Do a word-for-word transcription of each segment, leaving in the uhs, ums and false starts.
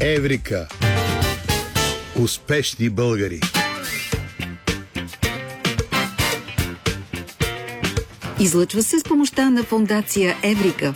Еврика. Успешни българи. Излъчва се с помощта на фондация Еврика.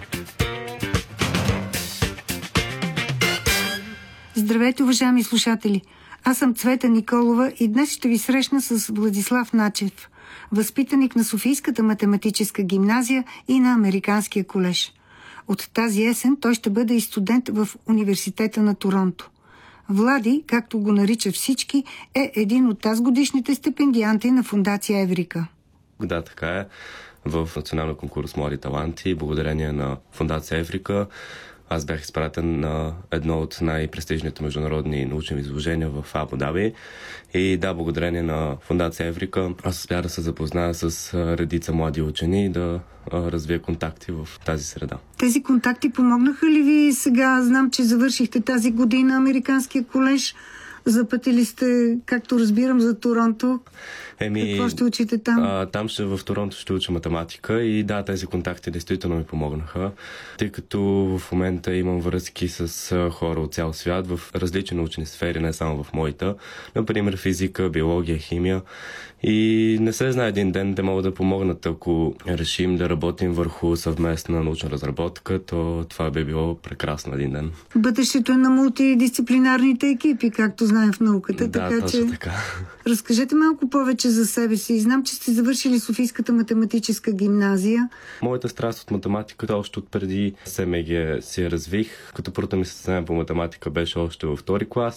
Здравейте, уважаеми слушатели! Аз съм Цвета Николова и днес ще ви срещна с Владислав Начев, възпитаник на Софийската математическа гимназия и на Американския колеж. От тази есен той ще бъде и студент в Университета на Торонто. Влади, както го нарича всички, е един от тазгодишните стипендианти на фондация Еврика. Да, така е. В националния конкурс Млади таланти, благодарение на фондация Еврика, аз бях изпратен на едно от най-престижните международни научни изложения в Абу Даби. И да, благодарение на фондация Еврика, аз успях да се запозная с редица млади учени и да развия контакти в тази среда. Тези контакти помогнаха ли ви сега? Знам, че завършихте тази година Американския колеж. Запътили сте, както разбирам, за Торонто. Еми, какво ще учите там? А, там ще, в Торонто ще уча математика и да, тези контакти действително ми помогнаха, тъй като в момента имам връзки с хора от цял свят в различни научни сфери, не само в моята. Например, физика, биология, химия. И не се знае един ден, те могат да помогнат, ако решим да работим върху съвместна научна разработка, то това би било прекрасно един ден. Бъдещето е на мултидисциплинарните екипи, както знаем в науката. Да, така, точно че... така. Разкажете малко повече за себе си. Знам, че сте завършили Софийската математическа гимназия. Моята страст от математиката още от преди СМГ си я развих, като първата ми състезание по математика беше още във втори клас.